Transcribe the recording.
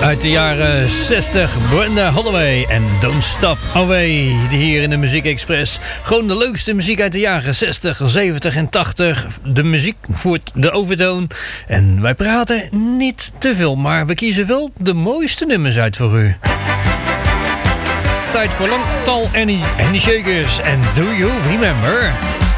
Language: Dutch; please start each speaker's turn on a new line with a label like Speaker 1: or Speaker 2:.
Speaker 1: Uit de jaren 60, Brenda Holloway en Don't Stop Away. Hier in de Muziek Express. Gewoon de leukste muziek uit de jaren 60, 70 en 80. De muziek voert de overtoon. En wij praten niet te veel, maar we kiezen wel de mooiste nummers uit voor u. Tijd voor Lang Tal Annie en de Shakers. En Do You Remember?